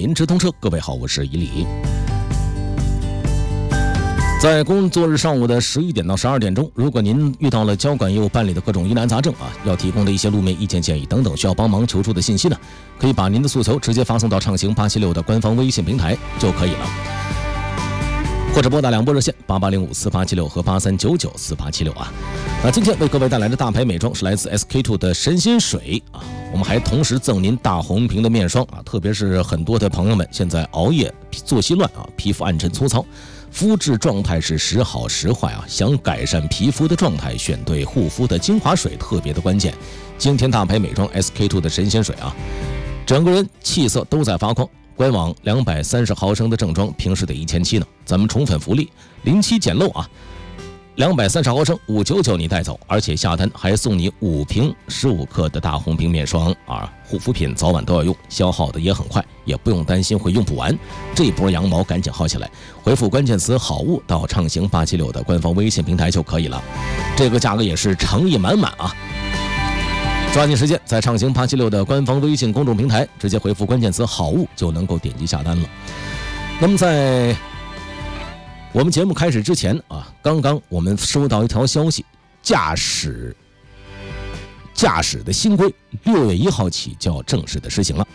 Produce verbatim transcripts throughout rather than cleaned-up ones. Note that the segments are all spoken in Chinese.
您直通车。各位好，我是伊礼。在工作日上午的十一点到十二点钟，如果您遇到了交管业务办理的各种疑难杂症啊，要提供的一些路面意见建议等等需要帮忙求助的信息呢，可以把您的诉求直接发送到畅行八七六的官方微信平台就可以了，或者拨打两拨热线八八零五四八七六和八三九九四八七六啊。那今天为各位带来的大牌美妆是来自 S K two 的神仙水啊，我们还同时赠您大红瓶的面霜啊，特别是很多的朋友们现在熬夜、作息乱啊，皮肤暗沉粗糙。肤质状态是时好时坏啊，想改善皮肤的状态，选对护肤的精华水特别的关键。今天大牌美妆 S K two 的神仙水啊，整个人气色都在发光。官网两百三十毫升的正装，平时得一千七呢，咱们宠粉福利零七捡漏啊，两百三十毫升五九九你带走，而且下单还送你五瓶十五克的大红瓶面霜啊，护肤品早晚都要用，消耗的也很快，也不用担心会用不完。这波羊毛赶紧薅起来，回复关键词好物到畅行八七六的官方微信平台就可以了，这个价格也是诚意满满啊。抓紧时间，在畅行八七六的官方微信公众平台直接回复关键词好物就能够点击下单了。那么在我们节目开始之前啊，刚刚我们收到一条消息，驾驶驾驶的新规六月一号起就要正式的实行了。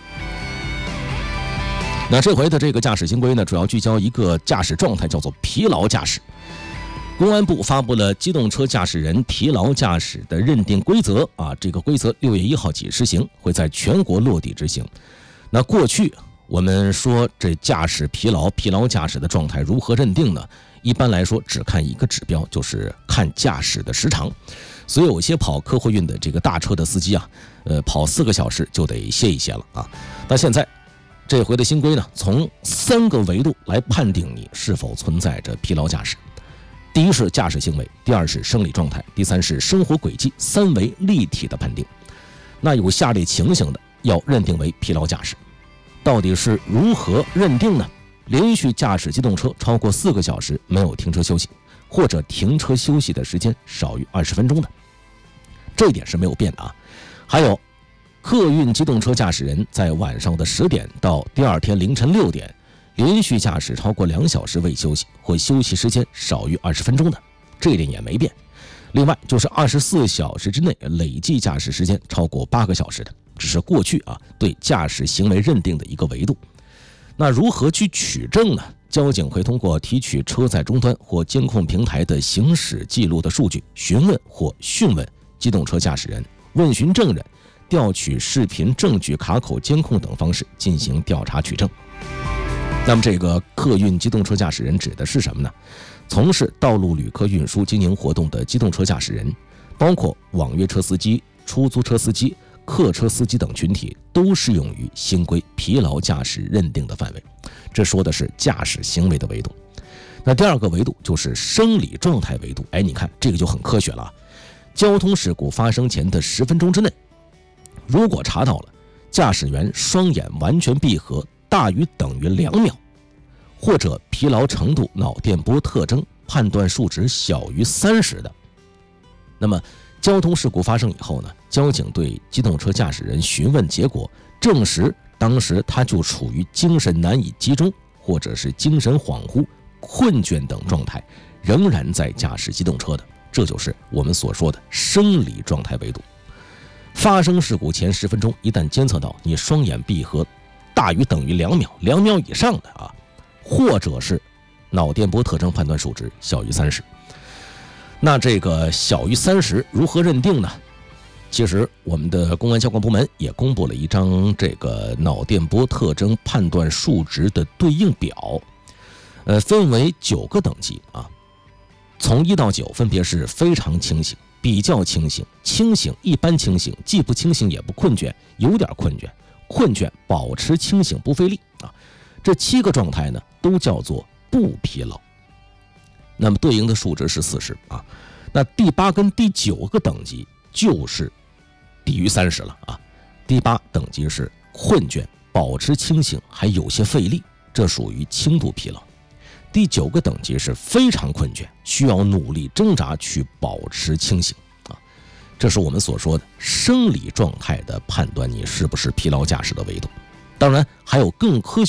那这回的这个驾驶新规呢，主要聚焦一个驾驶状态，叫做疲劳驾驶。公安部发布了机动车驾驶人疲劳驾驶的认定规则啊，这个规则六月一号起施行，会在全国落地执行。那过去我们说这驾驶疲劳、疲劳驾驶的状态如何认定呢？一般来说只看一个指标，就是看驾驶的时长。所以有些跑客货运的这个大车的司机啊，呃，跑四个小时就得歇一歇了啊。那现在这回的新规呢，从三个维度来判定你是否存在着疲劳驾驶。第一是驾驶行为，第二是生理状态，第三是生活轨迹，三维立体的判定。那有下列情形的要认定为疲劳驾驶。到底是如何认定呢？连续驾驶机动车超过四个小时没有停车休息，或者停车休息的时间少于二十分钟的，这一点是没有变的啊。还有客运机动车驾驶人在晚上的十点到第二天凌晨六点连续驾驶超过两小时未休息，或休息时间少于二十分钟的，这一点也没变。另外就是二十四小时之内累计驾驶时间超过八个小时的，只是过去啊对驾驶行为认定的一个维度。那如何去取证呢？交警会通过提取车载终端或监控平台的行驶记录的数据，询问或讯问机动车驾驶人，问询证人，调取视频证据、卡口监控等方式进行调查取证。那么这个客运机动车驾驶人指的是什么呢？从事道路旅客运输经营活动的机动车驾驶人，包括网约车司机、出租车司机、客车司机等群体，都适用于新规疲劳驾驶认定的范围。这说的是驾驶行为的维度。那第二个维度就是生理状态维度。哎，你看这个就很科学了。交通事故发生前的十分钟之内，如果查到了驾驶员双眼完全闭合大于等于两秒，或者疲劳程度脑电波特征判断数值小于三十的，那么交通事故发生以后呢，交警对机动车驾驶人询问结果证实，当时他就处于精神难以集中，或者是精神恍惚、困倦等状态，仍然在驾驶机动车的，这就是我们所说的生理状态维度。发生事故前十分钟，一旦监测到你双眼闭合大于等于两秒，两秒以上的啊，或者是脑电波特征判断数值小于三十。那这个小于三十如何认定呢？其实我们的公安交管部门也公布了一张这个脑电波特征判断数值的对应表，呃，分为九个等级啊，从一到九分别是非常清醒、比较清醒、清醒、一般清醒、既不清醒也不困倦、有点困倦、困倦、保持清醒不费力啊。这七个状态呢，都叫做不疲劳。那么对应的数值是四十啊。那第八跟第九个等级就是低于三十了啊。第八等级是困倦、保持清醒还有些费力，这属于轻度疲劳。第九个等级是非常困倦，需要努力挣扎去保持清醒啊。这是我们所说的生理状态的判断，你是不是疲劳驾驶的维度。当然还有更科学